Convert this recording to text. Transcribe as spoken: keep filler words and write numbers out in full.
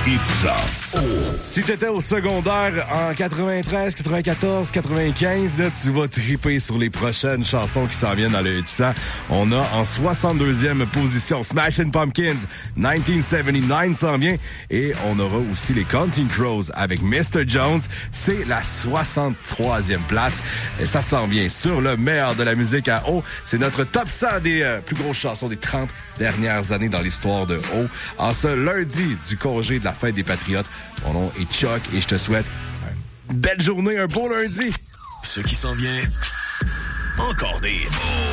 et tout ça. Oh. Si t'étais au secondaire en quatre-vingt-treize, quatre-vingt-quatorze, quatre-vingt-quinze, là, tu vas triper sur les prochaines chansons qui s'en viennent dans le ça. On a en soixante-deuxième position Smashing Pumpkins, dix-neuf soixante-dix-neuf s'en vient. Et on aura aussi les Counting Crows avec mister Jones. C'est la soixante-troisième place. Et ça s'en vient sur le meilleur de la musique à O. C'est notre top cent des euh, plus grosses chansons des trente dernières années dans l'histoire de O. En ce lundi du congé de la fête des Patriotes, mon nom est Chuck et je te souhaite une belle journée, un beau lundi. Ce qui s'en vient, encore des...